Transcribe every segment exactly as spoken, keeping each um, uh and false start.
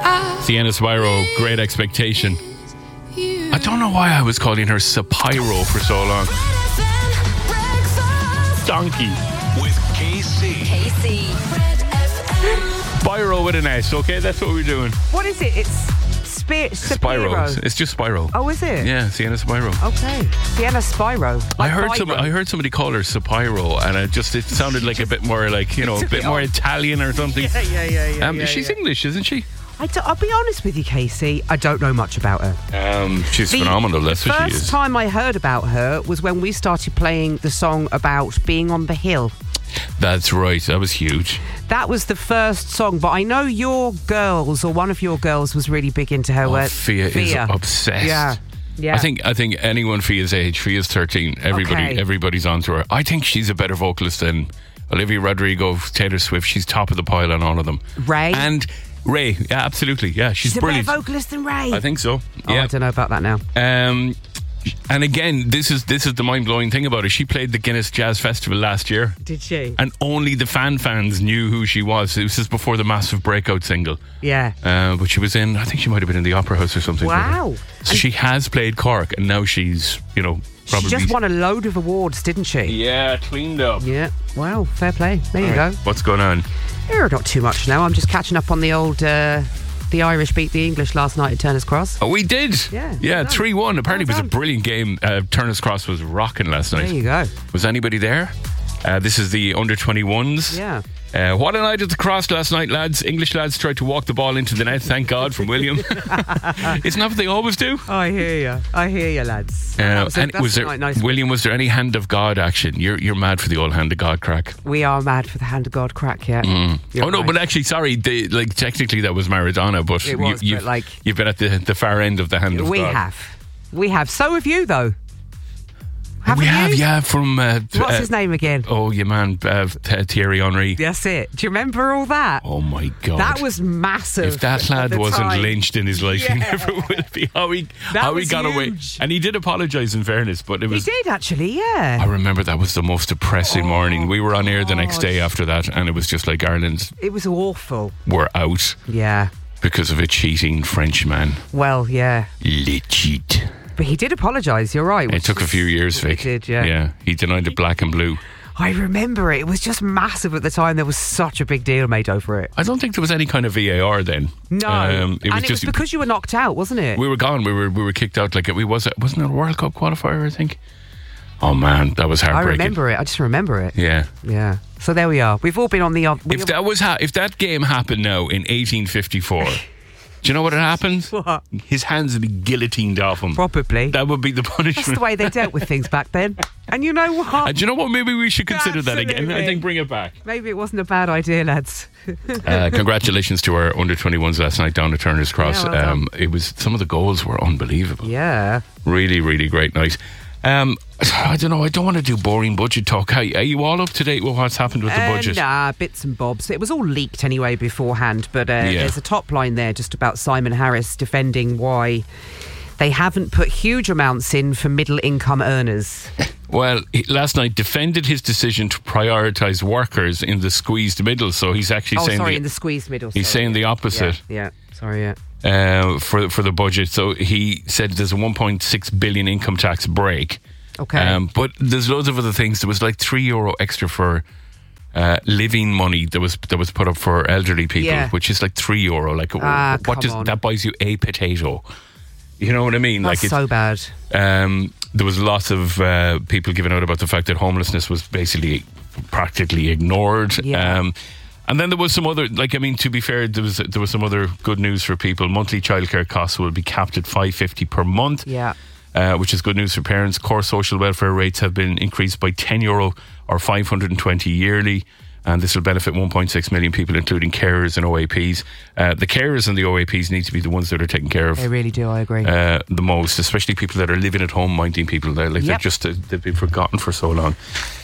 Sienna Spyro, Great Expectation. I don't know why I was calling her Sapiro for so long. Donkey. With K C. K C. Spyro with an S, okay? That's what we're doing. What is it? It's Spir- Spyro. Spyro. It's just Spyro. Oh, is it? Yeah, Sienna Spyro. Okay. Sienna Spyro. I Like heard Spyro. some. I heard somebody call her Sapiro, and it just it sounded like a bit more like you know a took bit it more off. Italian or something. Yeah, yeah, yeah, yeah. Um, yeah, she's yeah. English, isn't she? I do, I'll be honest with you, Casey. I don't know much about her. Um, she's The- phenomenal. That's the what she first is. time I heard about her was when we started playing the song about being on the hill. That's right. That was huge. That was the first song, but I know your girls, or one of your girls, was really big into her. Oh, uh, Fia, is Fia. obsessed. Yeah, yeah. I think I think anyone Fia's age, Fia's thirteen. Everybody Okay. everybody's onto her. I think she's a better vocalist than Olivia Rodrigo, Taylor Swift. She's top of the pile on all of them. Ray? And Ray, yeah, absolutely. Yeah, she's, she's a brilliant. better vocalist than Ray. I think so. Oh, Yeah. I don't know about that now. Um, and again, this is this is the mind blowing thing about it. She played the Guinness Jazz Festival last year, Did she? and only the fan fans knew who she was. It was just before the massive breakout single. Yeah. Uh, but she was in, I think she might have been in the Opera House or something. Wow. So And she has played Cork, and now she's, you know, probably. she just won a load of awards, didn't she? Yeah, cleaned up. Yeah. Wow. Fair play. There you go. What's going on? Eh, not too much now. I'm just catching up on the old. Uh, the Irish beat the English last night at Turner's Cross. Oh, we did. Yeah, Yeah, well done. three one. Apparently, Well it was a done. brilliant game. Uh, Turner's Cross was rocking last night. There you go. Was anybody there? Uh, this is the under twenty-ones. Yeah. Uh, what a night at the Cross last night, lads. English lads tried to walk the ball into the net, thank God, from William. Isn't that what they always do? Oh, I hear you. I hear you, lads. Uh, That was a- and that's was there, quite nice. William, was there any hand of God action? You're you're mad for the old hand of God crack. We are mad for the hand of God crack, yeah. You're Oh no, right. but actually, sorry, they, like technically that was Maradona, but, It was, you, but, you've, like- you've been at the, the far end of the hand of we God. have. We have. So have you, though. Haven't we you? have, yeah, from uh, What's uh, his name again? Oh, your man, uh, Th- Thierry Henry. That's it. Do you remember all that? Oh my God, That was massive. if that at lad the wasn't time. lynched in his life, he Yeah. never will be. How he That how he was got away, huge. and he did apologise. In fairness, but it He was. did, actually, I yeah. remember that was the most depressing Oh, morning. We were on air the next God. day after that, and it was just like Ireland It was awful. were out Yeah. because of a cheating Frenchman. Well, yeah. Legit. But he did apologise, you're right. It which took a is- few years, He Vic. did, yeah. Yeah, he denied the black and blue. I remember it. It was just massive at the time. There was such a big deal made over it. I don't think there was any kind of V A R then. No. Um, it was and it just was because you were knocked out, wasn't it? we were gone. We were we were kicked out. Like we was it wasn't it a World Cup qualifier? I think. Oh man, that was I heartbreaking. remember it. I just remember it. Yeah. Yeah. So there we are. We've all been on the... we- If that was ha- if that game happened now in eighteen fifty-four, do you know what had happened? What? His hands would be guillotined off him. Probably. That would be the That's punishment. the way they dealt with things back then. And you know what? And do you know what? Maybe we should consider that again. I Absolutely. think bring it back. Maybe it wasn't a bad idea, lads. Uh, congratulations to our under twenty-ones last night down at Turner's Cross. Yeah, well done. um, it was some of the goals were unbelievable. Yeah. Really, really great night. Um, I don't know. I don't want to do boring budget talk. Are, are you all up to date with what's happened with the Uh, budget? nah, bits and bobs. It was all leaked anyway beforehand, but uh, Yeah. there's a top line there just about Simon Harris defending why they haven't put huge amounts in for middle income earners. Well, he, last night defended his decision to prioritise workers in the squeezed middle. So he's actually Oh, saying sorry, the, in the squeezed middle. he's sorry, saying yeah. the opposite. Yeah, yeah. Sorry, yeah. uh, for for the budget. So he said there's a one point six billion income tax break. Okay. Um, but there's loads of other things. There was like three euro extra for uh, living money that was that was put up for elderly people, Yeah. which is like three euro. Like Ah, what come does on. that buys you a potato? You know what I mean? That's like so bad. Um, there was lots of uh, people giving out about the fact that homelessness was basically practically ignored. Yeah. Um, and then there was some other, like I mean, to be fair, there was there was some other good news for people. Monthly childcare costs will be capped at five fifty per month. Yeah. Uh, which is good news for parents. Core social welfare rates have been increased by ten euro or five hundred twenty yearly. And this will benefit one point six million people, including carers and O A Ps. Uh, the carers and the O A Ps need to be the ones that are taking care of They really do, I agree. uh, the most, especially people that are living at home, minding people. They're like they're Yep. just uh, they've been forgotten for so long.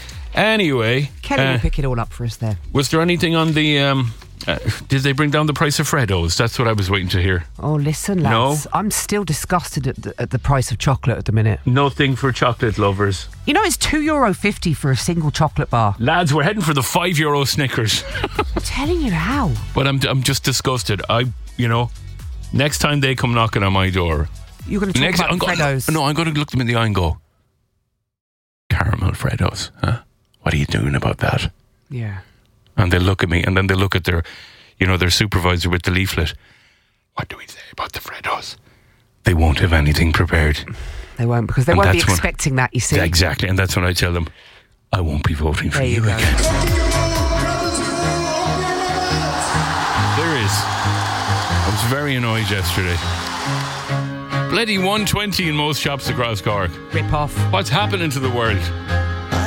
Anyway, Kelly uh, will pick it all up for us there. was there anything on the? Um, uh, did they bring down the price of Freddos? That's what I was waiting to hear. Oh, listen, lads. I'm still disgusted at the, at the price of chocolate at the minute. Nothing for chocolate lovers, You know, it's two euro fifty for a single chocolate bar. lads. We're heading for the five euro Snickers. I'm telling you how. But I'm I'm just disgusted. I you know Next time they come knocking on my door, You're going to talk next about I'm go- Freddos. no, I'm going to look them in the eye and go, caramel Freddos, huh? What are you doing about that? Yeah. And they look at me, and then they look at their, you know, their supervisor with the leaflet. What do we say about the Freddos? They won't have anything prepared. They won't, because they And won't be that's when- expecting that, you see. Yeah, exactly, and that's when I tell them, I won't be voting for There you you go. again. There is. I was very annoyed yesterday. Bloody one twenty in most shops across Cork. Rip off. What's happening to the world?